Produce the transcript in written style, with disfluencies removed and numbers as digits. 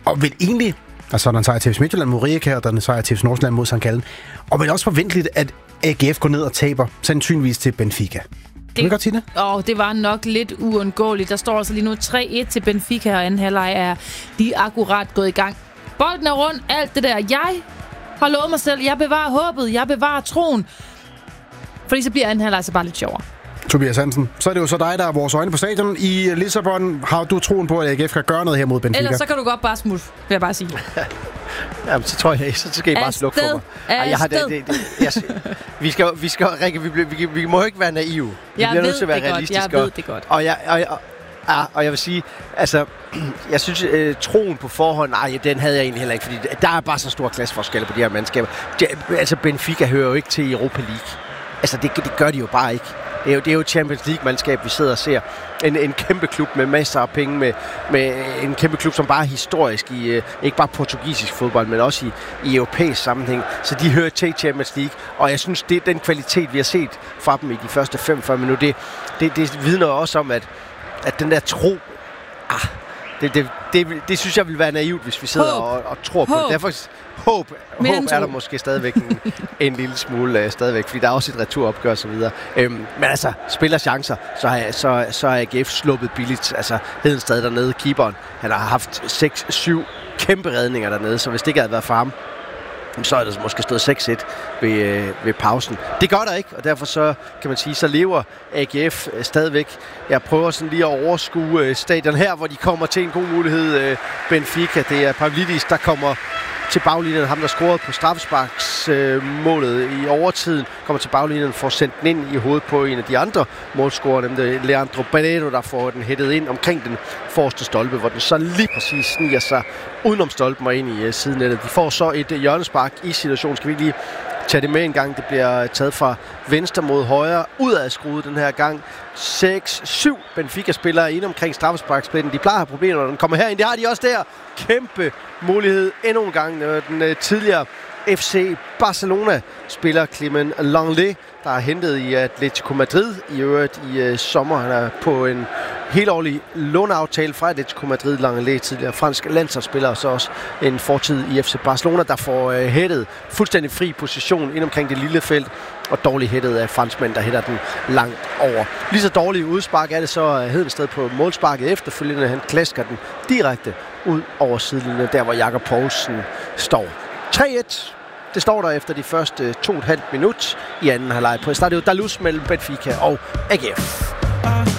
Og vel egentlig, altså den sejr til FC Midtjylland mod Rijeka, og den sejr til FC Nordsjælland mod St. Gallen. Og vel også forventeligt, at AGF går ned og taber, sandsynligvis til Benfica. Kan vi godt sige det? Det var nok lidt uundgåeligt. Der står altså lige nu 3-1 til Benfica, og anden halvleg er lige akkurat gået i gang. Bolden er rundt, alt det der. Jeg har lovet mig selv, jeg bevarer håbet, jeg bevarer troen. Fordi så bliver anden halvleg altså bare lidt sjovere. Tobias Hansen, så er det jo så dig, der er vores øjne på stadion. I Lissabon har du troen på, at AGF kan gøre noget her mod Benfica? Ellers så kan du godt bare smutte, vil jeg bare sige. Jamen, så tror jeg, så skal I bare slukke for mig. Vi må jo ikke være naive. Vi bliver nødt til at være realistiske. Jeg ved det godt. Og jeg vil sige, altså, jeg synes, troen på forhånd, den havde jeg egentlig heller ikke, fordi der er bare så stor klasseforskel på de her mandskaber. Altså, Benfica hører jo ikke til Europa League. Altså, det gør de jo bare ikke. Det er jo Champions League-mandskab, vi sidder og ser. En kæmpe klub med masser af penge, med en kæmpe klub, som bare er historisk i ikke bare portugisisk fodbold, men også i europæisk sammenhæng. Så de hører til Champions League, og jeg synes, det er den kvalitet, vi har set fra dem i de første 45 minutter. Det vidner også om, at den der tro, det synes jeg vil være naivt, hvis vi sidder og tror på det. Derfor håb er der måske stadigvæk en lille smule stadigvæk, fordi der er også et returopgør og så videre. Men altså, spiller chancer, så er AGF sluppet billigt. Altså, Hedensted dernede, keeperen, han har haft 6-7 kæmpe redninger dernede, så hvis det ikke havde været for ham, så er det måske stået 6-1 ved pausen. Det gør der ikke, og derfor så kan man sige, så lever AGF stadigvæk. Jeg prøver sådan lige at overskue stadion her, hvor de kommer til en god mulighed. Benfica, det er Pavlidis, der kommer til baglinjen. Ham, der scorede på straffesparksmålet i overtiden, kommer til baglinjen, får sendt den ind i hovedet på en af de andre målscorer, nemlig Leandro Barreiro, der får den hættet ind omkring den forreste stolpe, hvor den så lige præcis sniger sig udenom stolpen og ind i sidenettet. De får så et hjørnespark i situationen. Skal vi lige tage det med en gang. Det bliver taget fra venstre mod højre, udadskruet den her gang. 6-7 Benfica-spillere inde omkring straffesparkspladsen. De plejer at have problemer, når den kommer herind. Det har de også der. Kæmpe mulighed endnu en gang. Den tidligere FC Barcelona-spiller Clement Lenglet, der er hentet i Atletico Madrid i øvrigt i sommer. Han er på en helårlig låneaftale fra Atletico Madrid. Lenglet, tidligere fransk landsholdsspiller, og så også en fortid i FC Barcelona, der får hættet fuldstændig fri position ind omkring det lille felt, og dårligt hættet af franskmænd, der hætter den langt over. Lige så dårlig udspark er det så Hedensted på målsparket efterfølgende. Han klasker den direkte ud over sidelinjen, der hvor Jakob Poulsen står. 3-1. Det står der efter de første 2,5 minut i anden halvleg på Estadio da Luz mellem Benfica og AGF.